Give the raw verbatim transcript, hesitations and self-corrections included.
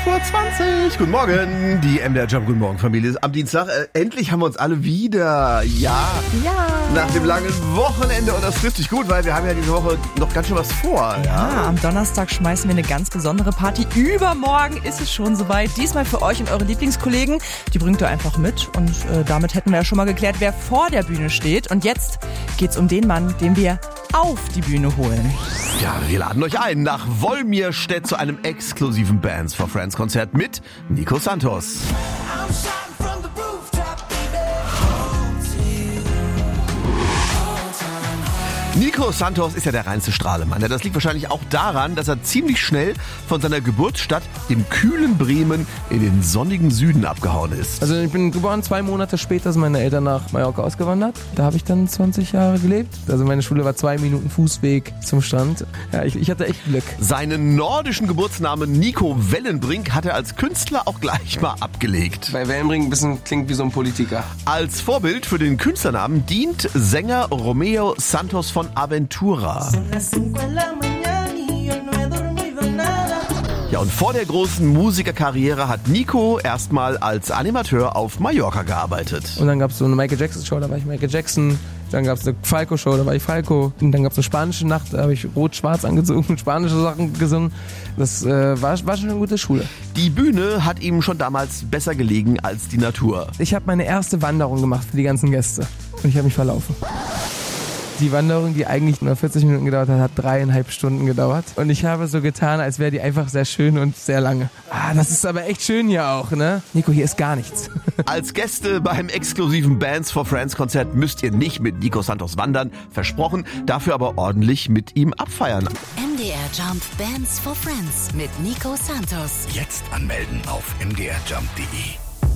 vor zwanzig. Guten Morgen, die M D R Jump Guten Morgen Familie. Am Dienstag, äh, endlich haben wir uns alle wieder. Ja. Ja. Nach dem langen Wochenende und das trifft sich gut, weil wir haben ja diese Woche noch ganz schön was vor. Ja, Ja. am Donnerstag schmeißen wir eine ganz besondere Party. Übermorgen ist es schon soweit. Diesmal für euch und eure Lieblingskollegen. Die bringt ihr einfach mit. Und äh, damit hätten wir ja schon mal geklärt, wer vor der Bühne steht. Und jetzt geht's um den Mann, den wir auf die Bühne holen. Ja, wir laden euch ein nach Wolmirstedt zu einem exklusiven Bands for Friends Konzert mit Nico Santos. Nico Santos ist ja der reinste Strahlemann. Das liegt wahrscheinlich auch daran, dass er ziemlich schnell von seiner Geburtsstadt, dem kühlen Bremen, in den sonnigen Süden abgehauen ist. Also ich bin geboren, zwei Monate später sind meine Eltern nach Mallorca ausgewandert. Da habe ich dann zwanzig Jahre gelebt. Also meine Schule war zwei Minuten Fußweg zum Strand. Ja, ich, ich hatte echt Glück. Seinen nordischen Geburtsnamen Nico Wellenbrink hat er als Künstler auch gleich mal abgelegt. Bei Wellenbrink ein bisschen klingt wie so ein Politiker. Als Vorbild für den Künstlernamen dient Sänger Romeo Santos von Aventura. Ja, und vor der großen Musikerkarriere hat Nico erstmal als Animateur auf Mallorca gearbeitet. Und dann gab es so eine Michael Jackson Show, da war ich Michael Jackson. Dann gab es eine Falco Show, da war ich Falco. Und dann gab es eine spanische Nacht, da habe ich rot-schwarz angezogen und spanische Sachen gesungen. Das äh, war, war schon eine gute Schule. Die Bühne hat ihm schon damals besser gelegen als die Natur. Ich habe meine erste Wanderung gemacht für die ganzen Gäste. Und ich habe mich verlaufen. Die Wanderung, die eigentlich nur vierzig Minuten gedauert hat, hat dreieinhalb Stunden gedauert. Und ich habe so getan, als wäre die einfach sehr schön und sehr lange. Ah, das ist aber echt schön hier auch, ne? Nico, hier ist gar nichts. Als Gäste beim exklusiven Bands for Friends Konzert müsst ihr nicht mit Nico Santos wandern, versprochen, dafür aber ordentlich mit ihm abfeiern. M D R Jump Bands for Friends mit Nico Santos. Jetzt anmelden auf m d r jump punkt d e.